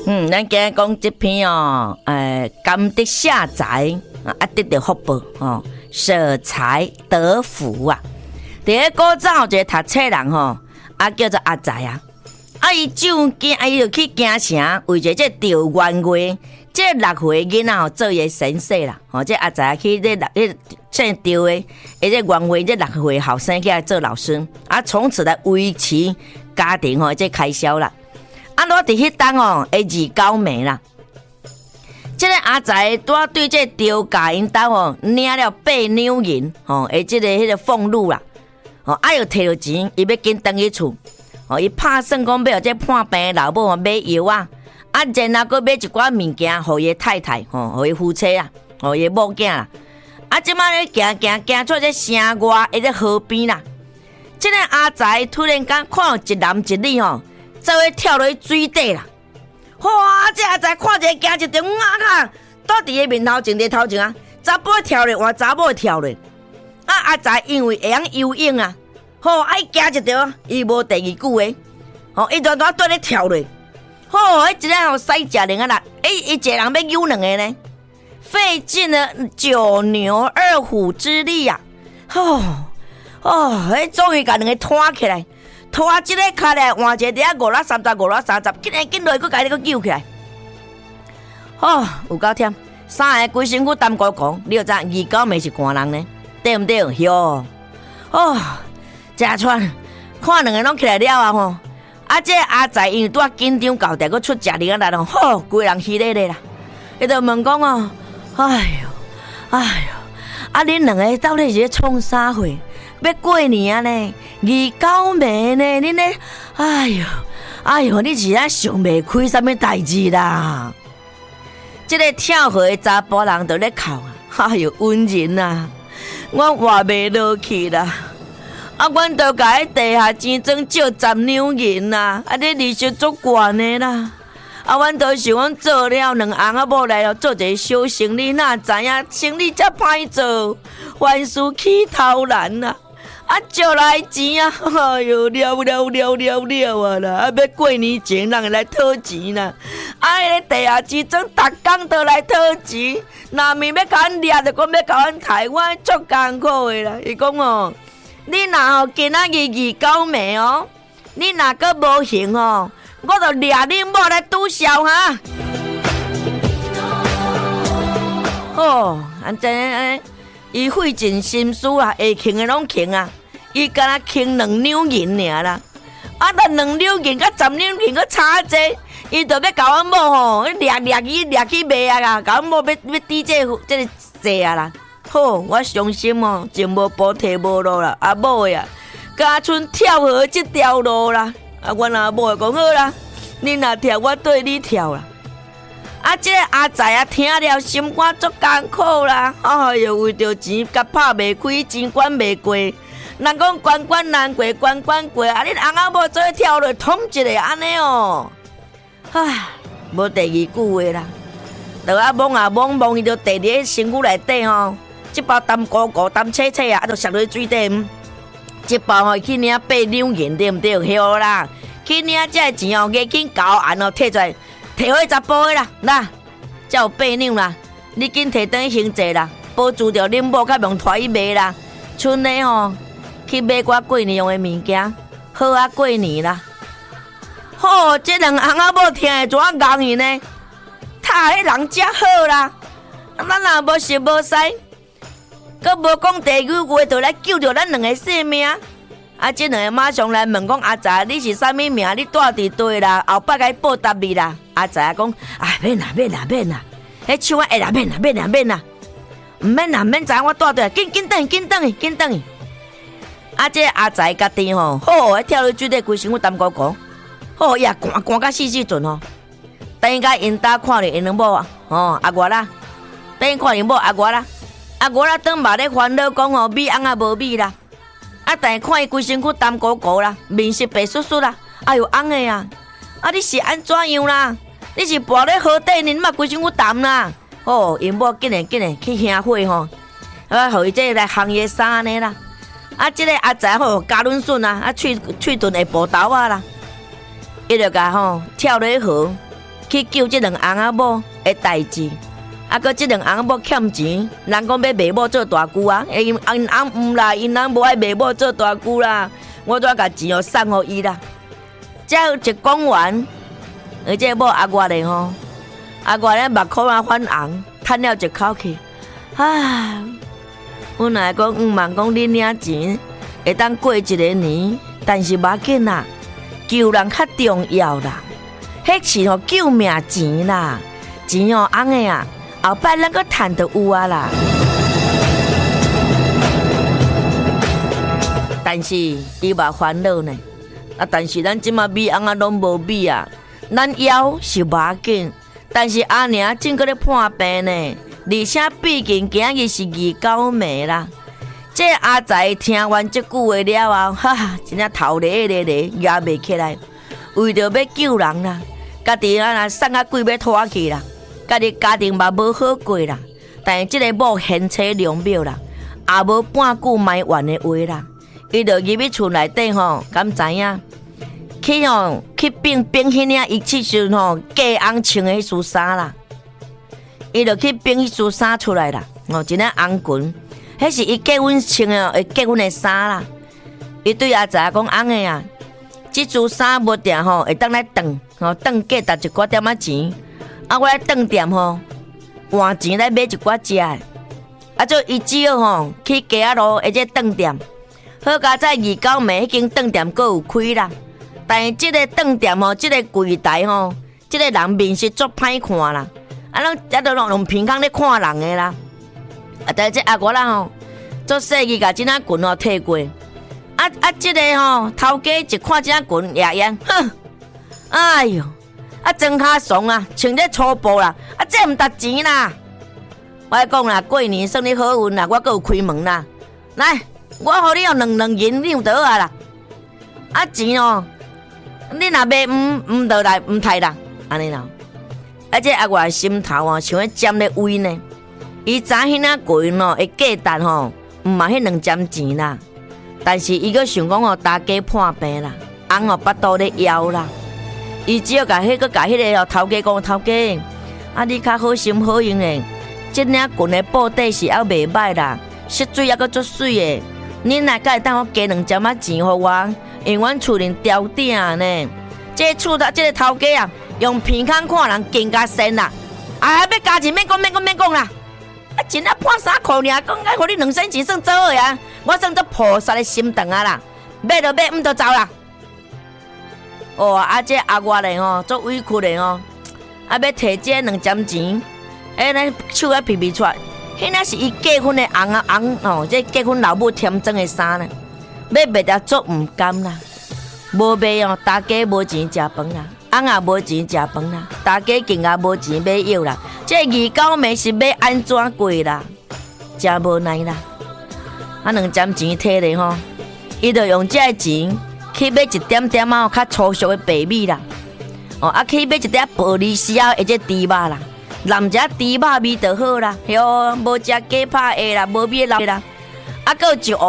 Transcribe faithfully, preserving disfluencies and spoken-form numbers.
嗯，咱今日讲这篇哦，呃，甘得下财啊，得到福报哦，舍财得福啊。第一古早一个读册人吼，啊叫做阿财啊，啊伊就惊，啊伊就去京城为着这调元月，这六岁囡仔吼做伊神社啦，吼这阿财去这六这这调的，而且元月这六岁后生起来做老师，啊从此来维持家庭吼这开销啦。啊，我伫迄当哦，会二九暝啦。这个阿财拄对这调教因兜哦，领了八两银吼，诶，这个迄个俸禄啦，哦，啊又摕到钱，伊要紧回去厝，哦，伊拍算讲要这破病的老母哦买药啊，啊，然后佫买一寡物件，互伊太太吼，互伊夫妻啊，互伊某囝啦。啊，即摆咧行行行出这城外迄个河边啦，这个阿财突然间看到一男一女吼。做伙跳落去水底啦！哇！这阿财看一个惊一条啊卡，倒伫个面头前伫头前啊，查甫跳落，换查某跳落。啊！阿财因为会晓游泳啊，吼，爱惊一条，伊无第二句话，吼，伊断断倒咧跳落。吼，迄一个吼使食零啊啦，诶，伊一个人要游两个呢，费尽了九牛二虎之力啊！吼，哦，迄终于甲两个拖起来。拖一个脚来，换一个伫遐五六三十，五六三十，紧来紧落，佮家己佮救起来。哦，有够忝，三个规身躯澹咕咕，你就知二九暝是寒人呢，对毋对？哟，哦，真喘，看两个拢起来了啊吼！啊，这阿财因为拄啊紧张到底，佮出食力啊来咯，吼，规人稀咧咧啦。伊就问讲哦，哎哟，哎哟，啊，恁两个到底是咧创啥货？要过年啊呢，二九暝呢，恁呢？哎哟，哎哟，你是啊想袂开什么代志啦？这个跳河的查甫人就咧哭啊！哎哟，恩人啊，我活袂落去啦！啊，阮都甲迄地下钱庄借十两银啦，啊，你利息足悬的啦！啊，阮都想讲做了两翁仔某来了做一个小生意，哪知影生意遮歹做，凡事起头难啦！啊，借来钱啊！哎哟，了了了了了啊啦！啊，要过年前人会来讨钱啦！啊，迄个地下钱庄逐工都来讨钱，若面要甲阮掠，就讲要甲阮抬，我足艰苦的啦。伊讲哦，你若吼今仔日二九暝哦，你若阁无行哦，我就掠恁某来赌潲哈！哦，安真，伊费尽心思啊，会轻的拢轻啊。伊敢若轻两两银尔啦，啊，但两两银甲十两银佫差济，伊就要甲阮某吼，掠掠去掠去卖啊啦，甲阮某要要抵这个这个债啊啦。好，我伤心哦，前无补退无路啦，啊某的啊，加剩跳河这条路啦。啊，阮阿某讲好啦，你若跳，我对你跳啦。啊，这个阿财啊，听了心肝足艰苦啦。哎哟，为着钱，甲拍袂开，钱管袂过。人讲关关难过关关过，啊！恁翁仔某做跳落捅一个安尼哦，唉，无第二句话啦。就啊懵啊懵懵，伊就地伫身躯内底吼，一包淡糊糊、淡切切啊，啊，就摔落水底。一包吼去领八两银，对毋对？好啦，去领这钱哦，赶紧交案哦，摕出来，摕回查甫的啦，啦，才有八两啦。你紧摕转去还债啦，保住着恁某较忙拖伊卖啦，剩的吼。去买我过年用的物件，好啊过年啦！吼，这两翁仔某听会怎啊讲伊呢？他迄人真好啦，咱若无识无识，佮无讲第二句话，就来救着咱两个性命。啊，这两个马上来问讲阿财，你是啥物名？你住伫对啦？后摆该报答你啦。阿财讲，啊免啦免啦免啦，迄手啊会啦免啦免啦免啦，毋免啦免知我住对，紧紧等紧等紧等。啊！这阿财家己吼，好，跳落水底，规身躯澹咕咕，好呀，寒寒甲死死阵吼。等于甲因家看着因两某啊，吼阿外啦，等于看因某阿外啦，阿外啦，当嘛咧烦恼讲吼，米翁啊无米啦，啊，但是看伊规身躯澹咕咕啦，面色白sussus啦，哎哟翁的啊，啊你是安怎样啦？你是跋咧河底呢，嘛规身躯澹啦，哦，因某紧诶紧诶去兄火吼，啊，互伊这来烘伊衫呢啦。啊，这个阿财吼加润笋啊，啊喙喙唇会补豆啊啦，伊就甲吼跳落去河， 去救这两翁仔某的代志。啊，搁这两翁仔某欠钱，人讲要卖某做大舅啊，因因翁毋啦，因翁无爱卖某做大舅啦，我都要甲钱哦送互伊啦。才一讲完，而这某阿外咧吼，阿外咧目眶啊泛红，叹了一口气，唉，本来讲毋茫讲你领钱会当过一个年，但是无要紧啦，救人较重要啦，迄是吼救命钱啦，钱哦翁诶啊。后摆咱个赚得有啊啦，但是伊嘛烦恼呢。啊，但是咱即马米翁啊拢无米啊，咱枵是无要紧，但是阿娘正搁咧破病呢，而且毕竟今日是二九暝啦。这阿财听完这句话了后，哈，真正头咧咧咧压袂起来，为着要救人啦，家己啊那送啊鬼要拖去啦。家己家庭嘛无好过啦，但是即个某贤妻良母啦，也无半句埋怨的话啦。伊就入去厝内底吼，敢知影？去吼去变变迄领伊去时吼嫁翁穿的迄束衫啦，伊就去变迄束衫出来啦。哦，一领红裙，迄是伊结婚穿的哦，结婚的衫啦。伊对阿仔讲翁的啊，即束衫无定吼会当来当，吼当价值一寡点仔钱。啊，我来饭店吼，换钱来买一寡食的。啊，做伊只好吼去街仔路的这饭店，好佳在二九暝迄间饭店阁有开啦。但是即个饭店吼，即、這个柜台吼，即、這个人面是足歹看啦。啊，拢一都用平空咧看人的啦。啊，但是这阿我啦吼，做生意甲即仔裙吼摕过。啊啊，即、這个吼头家一看即仔裙，也言，哼，哎哟！啊，装较怂啊，穿得粗布啦，啊，这毋值钱啦！我讲啦，过年算你好运啦，我阁有开门啦。来，我互你用两两银，你有得啊啦？啊钱哦，你若卖唔唔得来，唔刣啦，安尼啦。而且阿外心头哦，像咧尖咧位呢。伊知迄领裙哦，会价值吼，毋嘛迄两针钱啦。但是伊阁想讲哦，大家破病啦，翁哦巴肚咧枵啦。伊只要甲迄个甲迄个哦头家讲，头家，啊你较好心好用诶，即领裙的布底是还袂歹啦，色水还阁足水诶。恁若敢会当我加两针仔钱互我，因为阮厝里吊顶呢。这个厝头这个头家啊，用鼻孔看人更加深啦。啊，要加钱免讲免讲免讲啦，啊真啊破衫裤尔，讲爱互你两仙钱算做诶啊，我算做菩萨的心肠啊啦，买就买，毋就走啦。哦，啊，这阿外嘞吼，做委屈嘞吼，啊，要摕这两针钱，哎，咱手啊皮皮出来，迄那是伊结婚的红啊红哦，这结婚老母添装的衫呢，要卖得足唔甘啦，无卖哦，大家无钱食饭啦，翁也无钱食饭啦，大家更加无钱买药啦，这二九暝是要安怎过啦？真无奈啦，啊，两针钱摕咧吼，伊就用这钱。去买一点点啊，较粗俗的白米啦，哦，啊，去买一点玻璃丝啊，或者猪肉啦，남자猪肉味就好啦，哟，无食鸡扒的啦，无米老啦，啊，搁有一